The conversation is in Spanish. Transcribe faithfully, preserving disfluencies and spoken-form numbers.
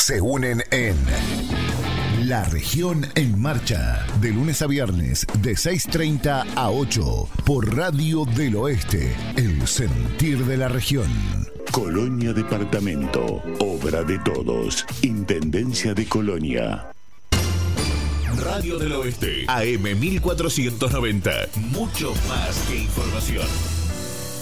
se unen en La Región en Marcha, de lunes a viernes, de seis treinta a ocho, por Radio del Oeste, el sentir de la región. Colonia Departamento, obra de todos, Intendencia de Colonia. Radio del Oeste, A M mil cuatrocientos noventa, mucho más que información.